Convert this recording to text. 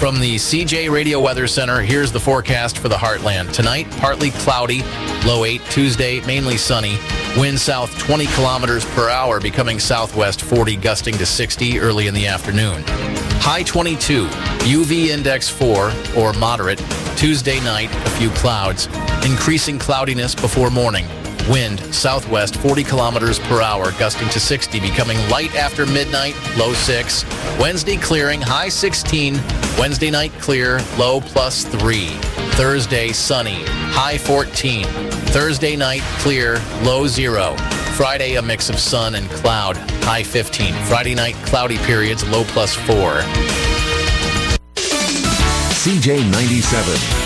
From the CJ Radio Weather Center, here's the forecast for the Heartland. Tonight, partly cloudy, low 8. Tuesday, mainly sunny. Wind south 20 kilometers per hour, becoming southwest 40, gusting to 60 early in the afternoon. High 22, UV index 4 or moderate. Tuesday night, a few clouds. Increasing cloudiness before morning. Wind southwest 40 kilometers per hour, gusting to 60, becoming light after midnight, low 6. Wednesday clearing, high 16. Wednesday night clear, low +3. Thursday sunny, high 14. Thursday night clear, low 0. Friday a mix of sun and cloud, high 15. Friday night cloudy periods, low +4. CJ 97.